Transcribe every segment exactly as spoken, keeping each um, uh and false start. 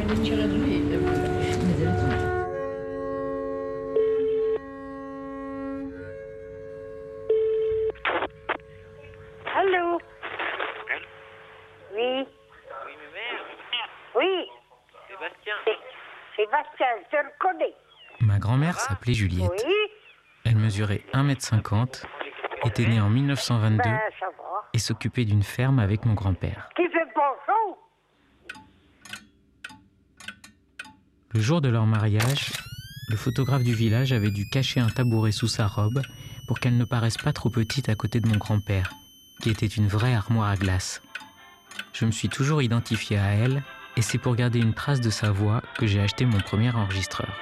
Allô? Oui. Oui, mais mère. Oui. Sébastien. C'est Sébastien, je te reconnais. Ma grand-mère s'appelait Juliette. Oui. Elle mesurait un mètre cinquante, était née en mille neuf cent vingt-deux Ben, ça va. et s'occupait d'une ferme avec mon grand-père. Qui fait pas chaud? Le jour de leur mariage, le photographe du village avait dû cacher un tabouret sous sa robe pour qu'elle ne paraisse pas trop petite à côté de mon grand-père, qui était une vraie armoire à glace. Je me suis toujours identifié à elle et c'est pour garder une trace de sa voix que j'ai acheté mon premier enregistreur.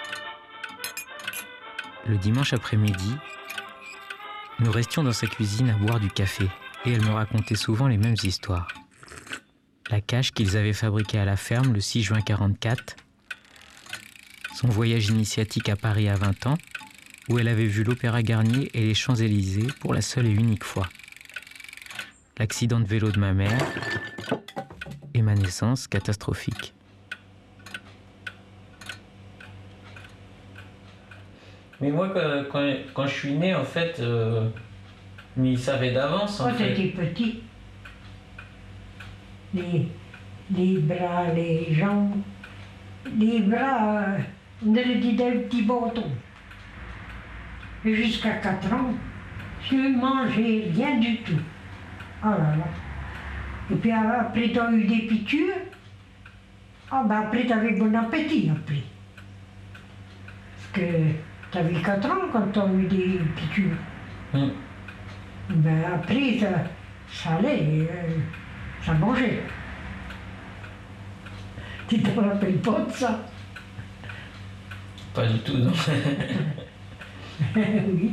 Le dimanche après-midi, nous restions dans sa cuisine à boire du café et elle me racontait souvent les mêmes histoires. La cache qu'ils avaient fabriquée à la ferme le six juin quarante-quatre, son voyage initiatique à Paris à vingt ans, où elle avait vu l'Opéra Garnier et les Champs-Élysées pour la seule et unique fois. L'accident de vélo de ma mère et ma naissance catastrophique. Mais moi, quand, quand, quand je suis né, en fait, euh, mais ils savaient d'avance, en Quand fait. j'étais petit, les, les bras, les jambes, les bras, euh, on aurait dit d'un petit bâton. Et jusqu'à quatre ans, je ne mangeais rien du tout. Oh là là. Et puis après, tu as eu des piqûres. Ah ben après, tu avais bon appétit après. Parce que tu avais quatre ans quand tu as eu des piqûres. Mm. Ben après, ça, ça allait, euh, ça mangeait. Tu te rappelles pas de ça? Pas du tout, non. Oui.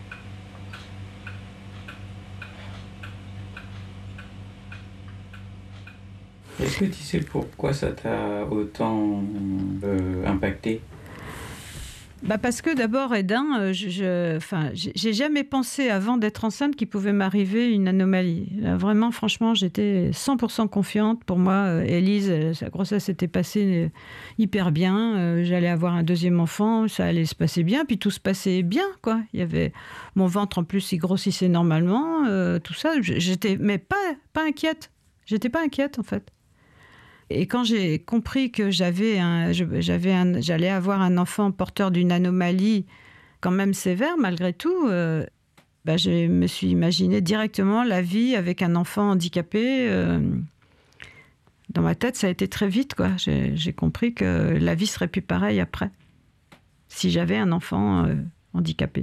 Est-ce que tu sais pourquoi ça t'a autant euh, impacté? Bah parce que d'abord, Edin, je, je, enfin, j'ai jamais pensé avant d'être enceinte qu'il pouvait m'arriver une anomalie. Là, vraiment, franchement, j'étais cent pour cent confiante. Pour moi, Élise, sa grossesse s'était passée hyper bien. J'allais avoir un deuxième enfant, ça allait se passer bien. Puis tout se passait bien, quoi. Il y avait mon ventre en plus, il grossissait normalement, euh, tout ça. J'étais, mais pas, pas inquiète. J'étais pas inquiète en fait. Et quand j'ai compris que j'avais un, j'avais un, j'allais avoir un enfant porteur d'une anomalie quand même sévère, malgré tout, euh, bah je me suis imaginé directement la vie avec un enfant handicapé. Euh, dans ma tête, ça a été très vite, quoi. J'ai, j'ai compris que la vie serait plus pareille après, si j'avais un enfant euh, handicapé.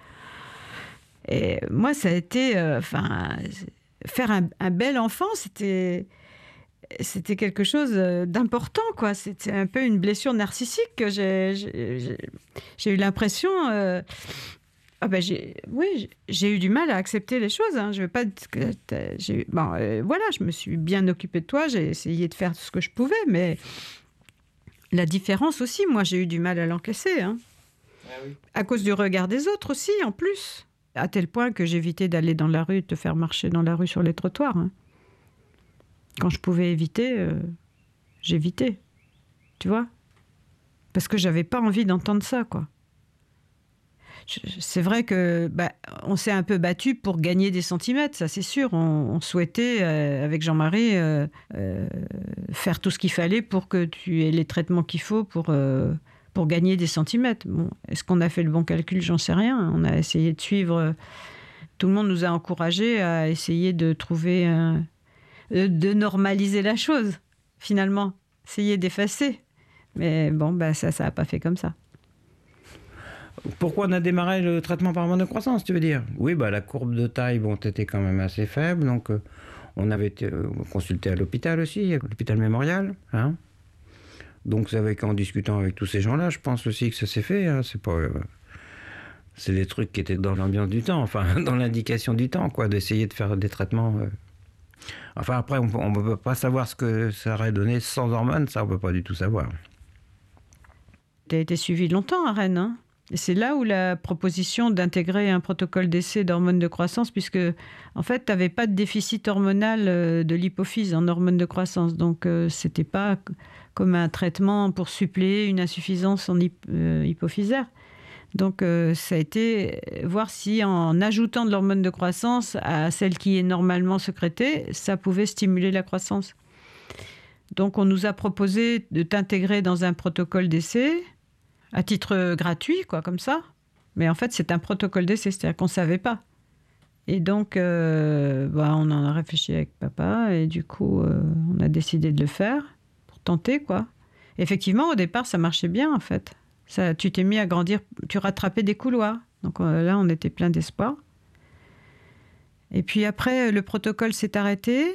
Et moi, ça a été... Enfin, euh, faire un, un bel enfant, c'était... C'était quelque chose d'important, quoi. C'était un peu une blessure narcissique que j'ai, j'ai, j'ai eu l'impression... Euh, ah ben j'ai, oui, j'ai eu du mal à accepter les choses. Hein. Je veux pas... J'ai, bon, euh, voilà, je me suis bien occupée de toi, j'ai essayé de faire ce que je pouvais, mais la différence aussi, moi, j'ai eu du mal à l'encaisser. Hein. Ah oui. À cause du regard des autres aussi, en plus. À tel point que j'évitais d'aller dans la rue, de te faire marcher dans la rue sur les trottoirs. Hein. Quand je pouvais éviter, euh, j'évitais, tu vois, parce que j'avais pas envie d'entendre ça, quoi. Je, c'est vrai que bah, on s'est un peu battu pour gagner des centimètres, ça c'est sûr. On, on souhaitait, euh, avec Jean-Marie, euh, euh, faire tout ce qu'il fallait pour que tu aies les traitements qu'il faut pour, euh, pour gagner des centimètres. Bon, est-ce qu'on a fait le bon calcul? J'en sais rien. On a essayé de suivre. Tout le monde nous a encouragés à essayer de trouver... un de normaliser la chose, finalement. Essayer d'effacer. Mais bon, bah, ça, ça n'a pas fait comme ça. Pourquoi on a démarré le traitement par hormone de croissance, tu veux dire? Oui, bah, la courbe de taille, bon, était quand même assez faible, donc euh, on avait été euh, consulté à l'hôpital aussi, à l'hôpital Mémorial, hein. Donc c'est avec, en discutant avec tous ces gens-là, je pense aussi que ça s'est fait, hein. C'est pas... Euh, c'est des trucs qui étaient dans l'ambiance du temps, enfin, dans l'indication du temps, quoi, d'essayer de faire des traitements... Euh, Enfin, après, on ne peut pas savoir ce que ça aurait donné sans hormones, ça, on ne peut pas du tout savoir. Tu as été suivie longtemps à Rennes, hein? Et c'est là où la proposition d'intégrer un protocole d'essai d'hormones de croissance, puisque en fait, tu n'avais pas de déficit hormonal de l'hypophyse en hormones de croissance. Donc, euh, ce n'était pas comme un traitement pour suppléer une insuffisance en hyp- euh, hypophysaire. Donc, euh, ça a été voir si en ajoutant de l'hormone de croissance à celle qui est normalement sécrétée, ça pouvait stimuler la croissance. Donc, on nous a proposé de t'intégrer dans un protocole d'essai à titre gratuit, quoi, comme ça. Mais en fait, c'est un protocole d'essai, c'est-à-dire qu'on ne savait pas. Et donc, euh, bah, on en a réfléchi avec papa, et du coup, euh, on a décidé de le faire, pour tenter, quoi. Effectivement, au départ, ça marchait bien, en fait. Ça, tu t'es mis à grandir, tu rattrapais des couloirs. Donc euh, là, on était plein d'espoir. Et puis après, le protocole s'est arrêté.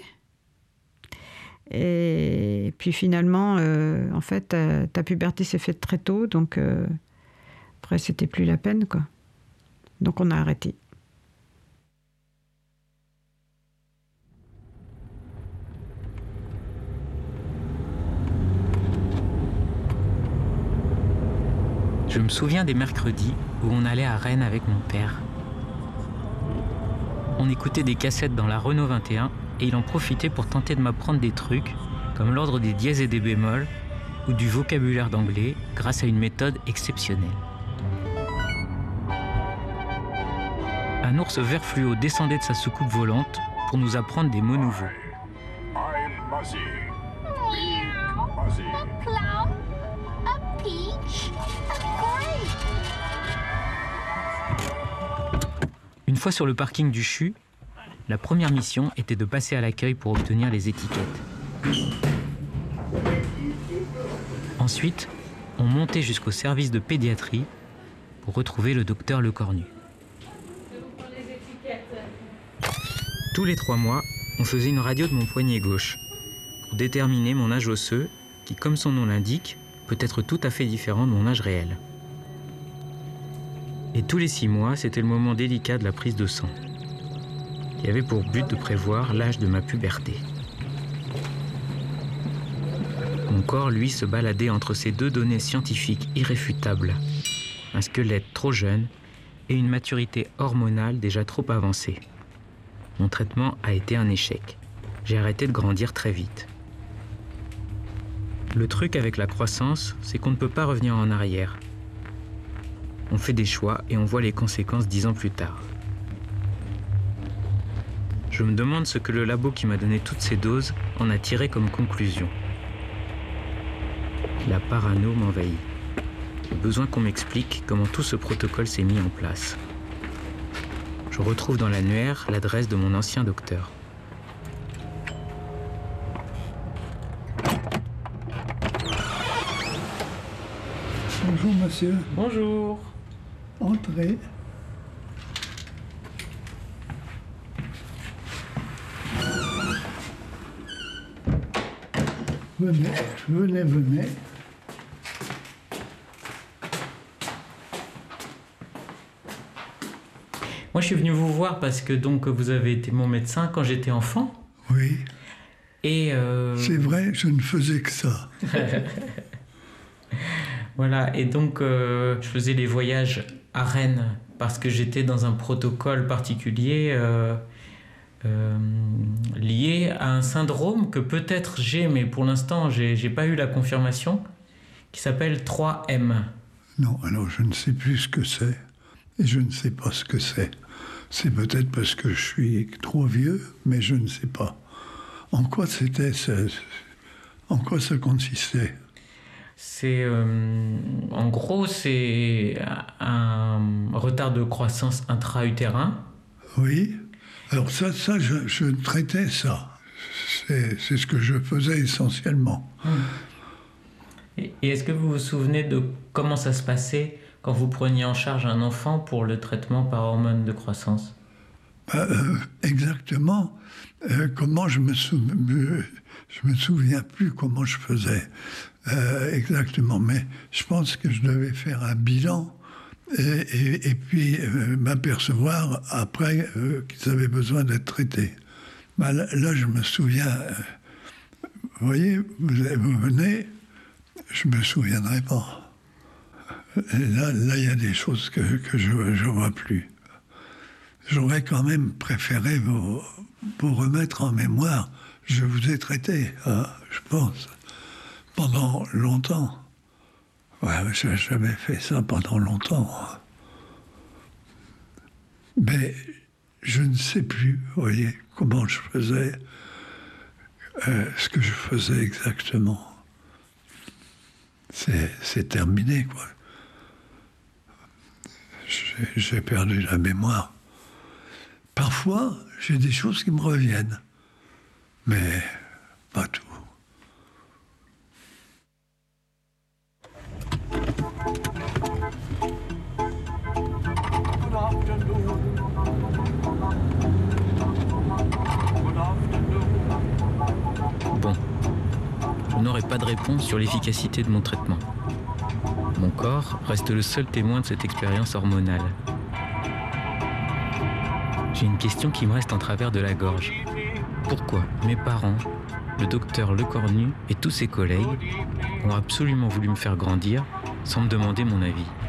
Et puis finalement, euh, en fait, ta, ta puberté s'est faite très tôt, donc euh, après, c'était plus la peine, quoi. Donc on a arrêté. Je me souviens des mercredis où on allait à Rennes avec mon père. On écoutait des cassettes dans la Renault vingt et un et il en profitait pour tenter de m'apprendre des trucs comme l'ordre des dièses et des bémols ou du vocabulaire d'anglais grâce à une méthode exceptionnelle. Un ours vert fluo descendait de sa soucoupe volante pour nous apprendre des mots nouveaux. I'm Muzzy. Big Muzzy. A clown, a peach, a grape. Une fois sur le parking du C H U, la première mission était de passer à l'accueil pour obtenir les étiquettes. Ensuite, on montait jusqu'au service de pédiatrie pour retrouver le docteur Lecornu. Tous les trois mois, on faisait une radio de mon poignet gauche pour déterminer mon âge osseux qui, comme son nom l'indique, peut être tout à fait différent de mon âge réel. Et tous les six mois, c'était le moment délicat de la prise de sang, qui avait pour but de prévoir l'âge de ma puberté. Mon corps, lui, se baladait entre ces deux données scientifiques irréfutables. Un squelette trop jeune et une maturité hormonale déjà trop avancée. Mon traitement a été un échec. J'ai arrêté de grandir très vite. Le truc avec la croissance, c'est qu'on ne peut pas revenir en arrière. On fait des choix et on voit les conséquences dix ans plus tard. Je me demande ce que le labo qui m'a donné toutes ces doses en a tiré comme conclusion. La parano m'envahit. J'ai besoin qu'on m'explique comment tout ce protocole s'est mis en place. Je retrouve dans l'annuaire l'adresse de mon ancien docteur. Bonjour monsieur. Bonjour. Entrez. Venez, venez, venez. Moi, je suis venu vous voir parce que donc vous avez été mon médecin quand j'étais enfant. Oui. Et euh... c'est vrai, je ne faisais que ça. Voilà, et donc euh, je faisais les voyages à Rennes parce que j'étais dans un protocole particulier euh, euh, lié à un syndrome que peut-être j'ai, mais pour l'instant j'ai, j'ai pas eu la confirmation, qui s'appelle trois M. Non, alors je ne sais plus ce que c'est, et je ne sais pas ce que c'est. C'est peut-être parce que je suis trop vieux, mais je ne sais pas. En quoi c'était, ça, en quoi ça consistait ? C'est, euh, en gros, c'est un retard de croissance intra-utérin. Oui. Alors ça, ça je, je traitais ça. C'est, c'est ce que je faisais essentiellement. Mmh. Et, et est-ce que vous vous souvenez de comment ça se passait quand vous preniez en charge un enfant pour le traitement par hormone de croissance ? Bah, euh, exactement. Euh, comment je me souviens... Je me souviens plus comment je faisais euh, exactement, mais je pense que je devais faire un bilan et, et, et puis euh, m'apercevoir après euh, qu'ils avaient besoin d'être traités. Bah, là, là, je me souviens. Euh, vous voyez, vous, vous venez, je me souviendrai pas. Et là, là, il y a des choses que, que je ne vois plus. J'aurais quand même préféré vous, vous remettre en mémoire. Je vous ai traité, hein, je pense, pendant longtemps. Ouais, je n'ai jamais fait ça pendant longtemps. Mais je ne sais plus, vous voyez, comment je faisais, euh, ce que je faisais exactement. C'est, c'est terminé, quoi. J'ai, j'ai perdu la mémoire. Parfois, j'ai des choses qui me reviennent, mais pas tout. Bon, je n'aurai pas de réponse sur l'efficacité de mon traitement. Mon corps reste le seul témoin de cette expérience hormonale. J'ai une question qui me reste en travers de la gorge. Pourquoi mes parents, le docteur Lecornu et tous ses collègues ont absolument voulu me faire grandir sans me demander mon avis ?